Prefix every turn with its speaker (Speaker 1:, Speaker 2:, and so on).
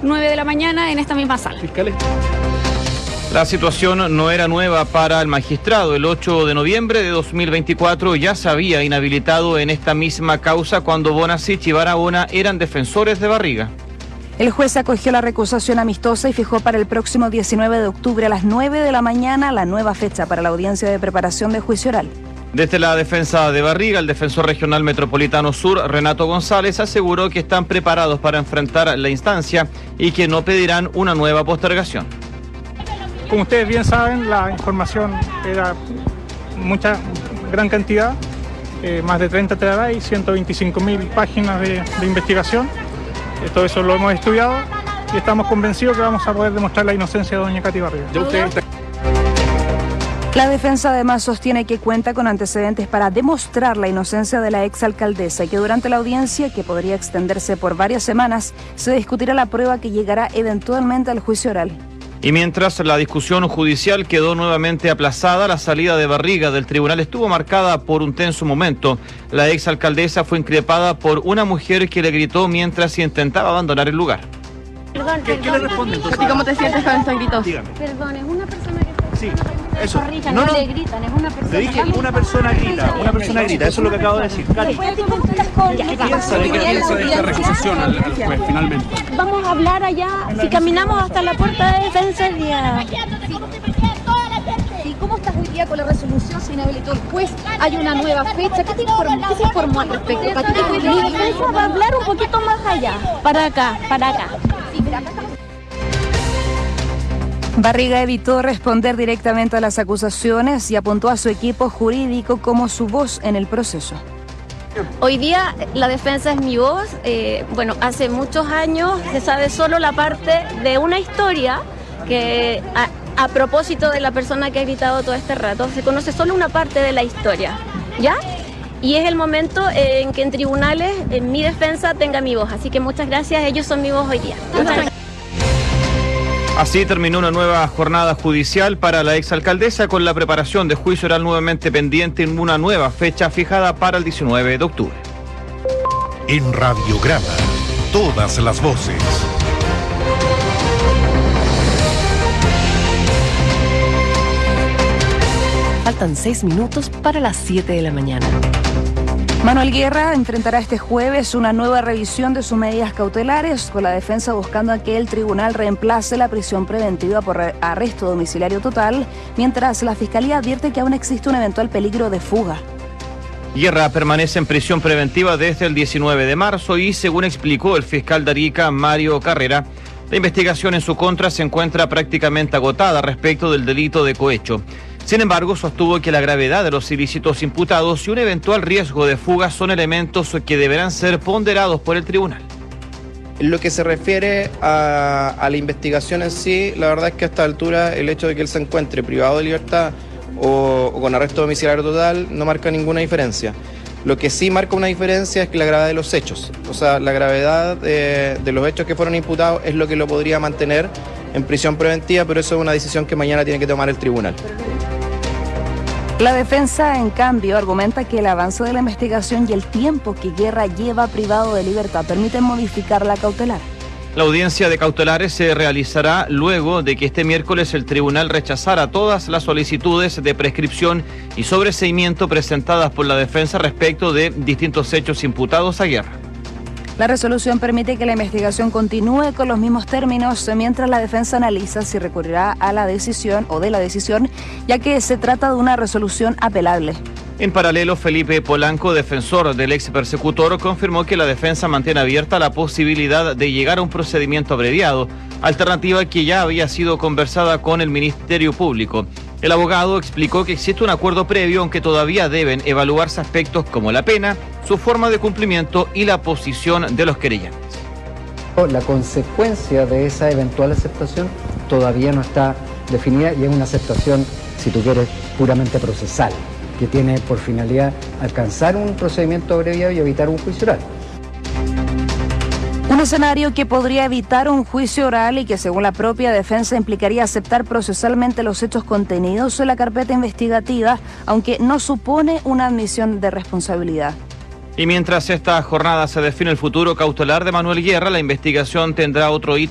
Speaker 1: 9 de la mañana en esta misma sala.
Speaker 2: Fiscales.
Speaker 3: La situación no era nueva para el magistrado. El 8 de noviembre de 2024 ya se había inhabilitado en esta misma causa cuando Bonasich y Barahona eran defensores de Barriga.
Speaker 4: El juez acogió la recusación amistosa y fijó para el próximo 19 de octubre a las 9 de la mañana la nueva fecha para la audiencia de preparación de juicio oral.
Speaker 3: Desde la defensa de Barriga, el defensor regional metropolitano sur, Renato González, aseguró que están preparados para enfrentar la instancia y que no pedirán una nueva postergación.
Speaker 2: Como ustedes bien saben, la información era gran cantidad, más de 30 terabytes, 125.000 páginas de investigación. Todo eso lo hemos estudiado y estamos convencidos que vamos a poder demostrar la inocencia de doña Katy Barriga.
Speaker 4: La defensa además sostiene que cuenta con antecedentes para demostrar la inocencia de la exalcaldesa y que durante la audiencia, que podría extenderse por varias semanas, se discutirá la prueba que llegará eventualmente al juicio oral.
Speaker 3: Y mientras la discusión judicial quedó nuevamente aplazada, la salida de Barriga del tribunal estuvo marcada por un tenso momento. La exalcaldesa fue increpada por una mujer que le gritó mientras intentaba abandonar el lugar.
Speaker 1: Perdón,
Speaker 2: ¿Qué le responde entonces?
Speaker 1: ¿Cómo te sientes con estos gritos?
Speaker 2: Dígame.
Speaker 1: Perdón, es una persona que está...
Speaker 2: Sí, eso.
Speaker 1: No le gritan, es una persona.
Speaker 2: Le dije una persona grita, eso es lo que acabo de decir. Katy, ¿qué piensa de esta recusación al juez finalmente?
Speaker 1: Vamos a hablar allá, si caminamos hasta la puerta de defensa el día.
Speaker 5: ¿Y cómo estás hoy día con la resolución? Se inhabilitó el juez, hay una nueva fecha. ¿Qué se informó al respecto?
Speaker 1: Mi defensa va a hablar un poquito más allá, para acá.
Speaker 5: Sí, pero acá estamos...
Speaker 4: Barriga evitó responder directamente a las acusaciones y apuntó a su equipo jurídico como su voz en el proceso.
Speaker 6: Hoy día la defensa es mi voz. Hace muchos años se sabe solo la parte de una historia que a propósito de la persona que ha gritado todo este rato, se conoce solo una parte de la historia, ¿ya? Y es el momento en que en tribunales, en mi defensa, tenga mi voz. Así que muchas gracias, ellos son mi voz hoy día.
Speaker 3: Así terminó una nueva jornada judicial para la exalcaldesa con la preparación de juicio oral nuevamente pendiente en una nueva fecha fijada para el 19 de octubre.
Speaker 7: En Radiograma, todas las voces.
Speaker 8: Faltan 6 minutos para las 7 de la mañana.
Speaker 4: Manuel Guerra enfrentará este jueves una nueva revisión de sus medidas cautelares, con la defensa buscando a que el tribunal reemplace la prisión preventiva por arresto domiciliario total, mientras la Fiscalía advierte que aún existe un eventual peligro de fuga.
Speaker 3: Guerra permanece en prisión preventiva desde el 19 de marzo y, según explicó el fiscal de Arica, Mario Carrera, la investigación en su contra se encuentra prácticamente agotada respecto del delito de cohecho. Sin embargo, sostuvo que la gravedad de los ilícitos imputados y un eventual riesgo de fuga son elementos que deberán ser ponderados por el tribunal.
Speaker 9: En lo que se refiere a la investigación en sí, la verdad es que a esta altura el hecho de que él se encuentre privado de libertad o con arresto domiciliario total no marca ninguna diferencia. Lo que sí marca una diferencia es que la gravedad de los hechos, o sea, la gravedad de los hechos que fueron imputados es lo que lo podría mantener en prisión preventiva, pero eso es una decisión que mañana tiene que tomar el tribunal.
Speaker 4: La defensa, en cambio, argumenta que el avance de la investigación y el tiempo que Guerra lleva privado de libertad permiten modificar la cautelar.
Speaker 3: La audiencia de cautelares se realizará luego de que este miércoles el tribunal rechazara todas las solicitudes de prescripción y sobreseimiento presentadas por la defensa respecto de distintos hechos imputados a Guerra.
Speaker 4: La resolución permite que la investigación continúe con los mismos términos mientras la defensa analiza si recurrirá a la decisión o de la decisión, ya que se trata de una resolución apelable.
Speaker 3: En paralelo, Felipe Polanco, defensor del ex persecutor, confirmó que la defensa mantiene abierta la posibilidad de llegar a un procedimiento abreviado, alternativa que ya había sido conversada con el Ministerio Público. El abogado explicó que existe un acuerdo previo, aunque todavía deben evaluarse aspectos como la pena, su forma de cumplimiento y la posición de los querellantes.
Speaker 10: La consecuencia de esa eventual aceptación todavía no está definida y es una aceptación, si tú quieres, puramente procesal, que tiene por finalidad alcanzar un procedimiento abreviado y evitar un juicio oral.
Speaker 4: Un escenario que podría evitar un juicio oral y que, según la propia defensa, implicaría aceptar procesalmente los hechos contenidos en la carpeta investigativa, aunque no supone una admisión de responsabilidad.
Speaker 3: Y mientras esta jornada se define el futuro cautelar de Manuel Guerra, la investigación tendrá otro hito